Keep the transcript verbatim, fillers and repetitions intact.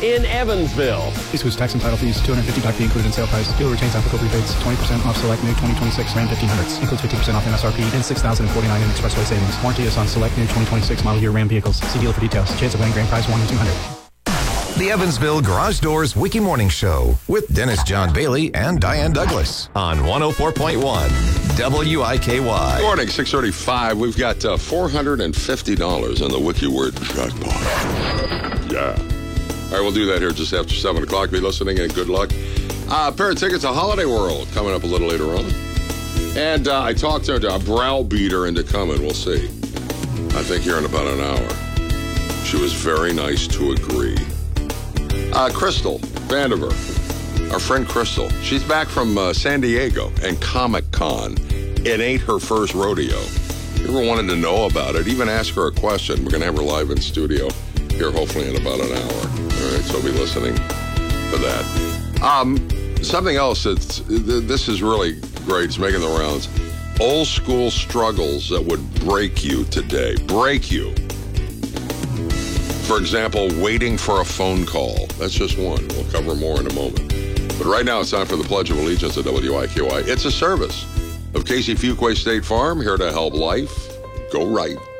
in Evansville. This includes tax and title fees, two hundred fifty dollars fee included in sale price. Dealer retains applicable rebates, twenty percent off select new twenty twenty-six Ram fifteen hundreds. Includes fifty percent off M S R P and six thousand forty-nine in expressway savings. Warranty is on select new twenty twenty-six model year Ram vehicles. See dealer for details. Chance of winning grand prize one in two hundred. The Evansville Garage Doors Wiki Morning Show with Dennis John Bailey and Diane Douglas on one oh four point one W I K Y. Good morning, six thirty-five. We've got uh, four hundred fifty dollars in the Wiki Word jackpot. Yeah. All right, we'll do that here just after seven o'clock. Be listening and good luck. Uh, a pair of tickets to Holiday World coming up a little later on. And uh, I talked to a browbeater into coming. We'll see. I think here in about an hour. She was very nice to agree. Uh, Crystal Vandiver, our friend Crystal, she's back from uh, San Diego and Comic-Con. It ain't her first rodeo. You ever wanted to know about it, even ask her a question. We're going to have her live in studio here hopefully in about an hour. All right, so be listening for that. Um, something else that's, this is really great. It's making the rounds. Old school struggles that would break you today. Break you. For example, waiting for a phone call. That's just one. We'll cover more in a moment. But right now, it's time for the Pledge of Allegiance at W I K Y. It's a service of Casey Fuquay State Farm, here to help life go right.